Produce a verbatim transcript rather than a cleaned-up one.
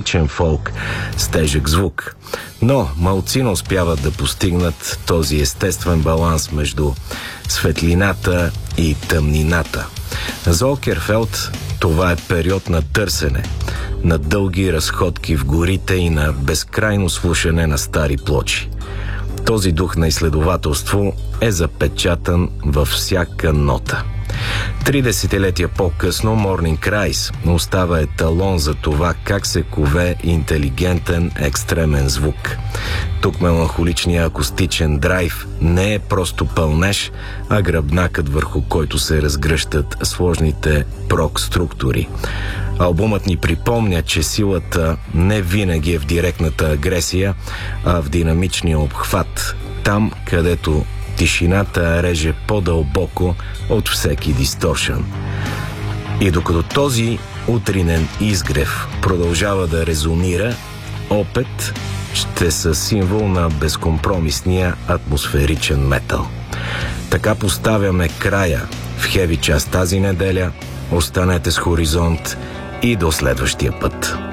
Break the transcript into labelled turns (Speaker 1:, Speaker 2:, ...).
Speaker 1: акустичен фолк с тежък звук. Но малцина успяват да постигнат този естествен баланс между светлината и тъмнината. За Окерфелд това е период на търсене, на дълги разходки в горите и на безкрайно слушане на стари плочи. Този дух на изследователство е запечатан във всяка нота. Три десетилетия по-късно Morning Cries остава еталон за това как се кове интелигентен екстремен звук. Тук меланхоличният акустичен драйв не е просто пълнеж, а гръбнакът, върху който се разгръщат сложните прок структури. Албумът ни припомня, че силата не винаги е в директната агресия, а в динамичния обхват, там където тишината реже по-дълбоко от всеки дисторшън. И докато този утринен изгрев продължава да резонира, опет ще са символ на безкомпромисния атмосферичен метал. Така поставяме края в хеви част тази неделя. Останете с Хоризонт и до следващия път.